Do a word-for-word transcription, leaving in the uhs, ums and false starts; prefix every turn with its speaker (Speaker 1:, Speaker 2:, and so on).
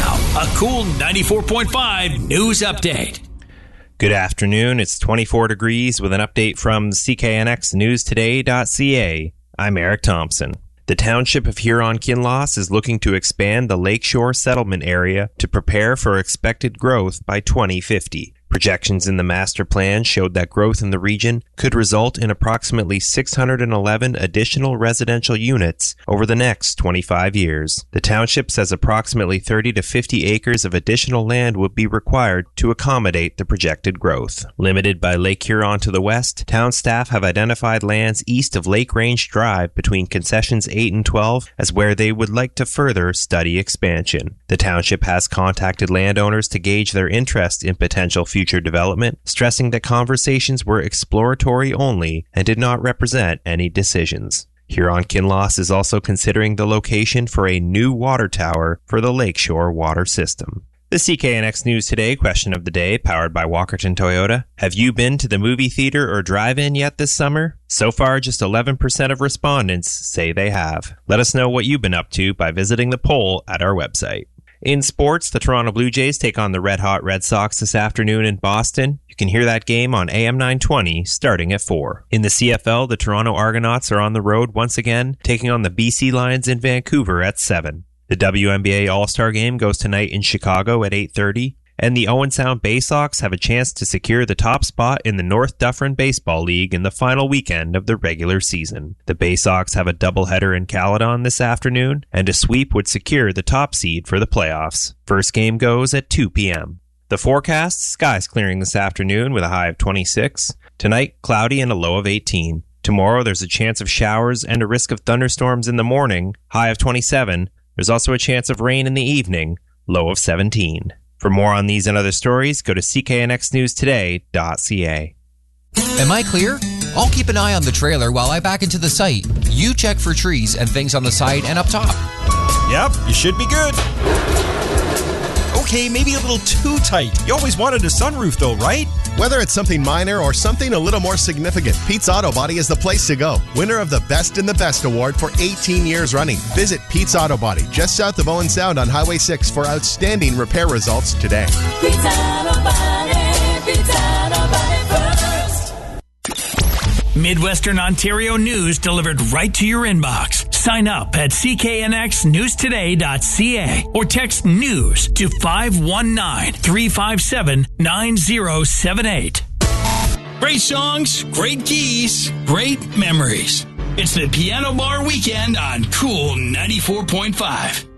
Speaker 1: Now, a cool ninety-four point five news update.
Speaker 2: Good afternoon. It's twenty-four degrees with an update from C K N X News Today dot C A. I'm Eric Thompson. The township of Huron-Kinloss is looking to expand the Lakeshore settlement area to prepare for expected growth by twenty fifty. Projections in the master plan showed that growth in the region could result in approximately six hundred eleven additional residential units over the next twenty-five years. The township says approximately thirty to fifty acres of additional land would be required to accommodate the projected growth. Limited by Lake Huron to the west, town staff have identified lands east of Lake Range Drive between concessions eight and twelve as where they would like to further study expansion. The township has contacted landowners to gauge their interest in potential future future development, stressing that conversations were exploratory only and did not represent any decisions. Huron-Kinloss is also considering the location for a new water tower for the Lakeshore water system. The C K N X News Today question of the day, powered by Walkerton Toyota. Have you been to the movie theater or drive-in yet this summer? So far, just eleven percent of respondents say they have. Let us know what you've been up to by visiting the poll at our website. In sports, the Toronto Blue Jays take on the red-hot Red Sox this afternoon in Boston. You can hear that game on A M nine twenty starting at four. In the C F L, the Toronto Argonauts are on the road once again, taking on the B C Lions in Vancouver at seven. The W N B A All-Star Game goes tonight in Chicago at eight thirty. And the Owen Sound Bay Sox have a chance to secure the top spot in the North Dufferin Baseball League in the final weekend of the regular season. The Bay Sox have a doubleheader in Caledon this afternoon, and a sweep would secure the top seed for the playoffs. First game goes at two p.m. The forecast, skies clearing this afternoon with a high of twenty-six. Tonight, cloudy and a low of eighteen. Tomorrow, there's a chance of showers and a risk of thunderstorms in the morning, high of twenty-seven. There's also a chance of rain in the evening, low of seventeen. For more on these and other stories, go to C K N X News Today dot C A.
Speaker 3: Am I clear? I'll keep an eye on the trailer while I back into the site. You check for trees and things on the side and up top.
Speaker 4: Yep, you should be good. Okay, maybe a little too tight. You always wanted a sunroof though, right?
Speaker 5: Whether it's something minor or something a little more significant, Pete's Auto Body is the place to go. Winner of the Best in the Best award for eighteen years running. Visit Pete's Auto Body just south of Owen Sound on Highway six for outstanding repair results today.
Speaker 6: Pete's Auto Body, Pete's Auto Body first.
Speaker 1: Midwestern Ontario news delivered right to your inbox. Sign up at C K N X News Today dot C A or text NEWS to five one nine, three five seven, nine zero seven eight. Great songs, great keys, great memories. It's the Piano Bar Weekend on Cool ninety-four point five.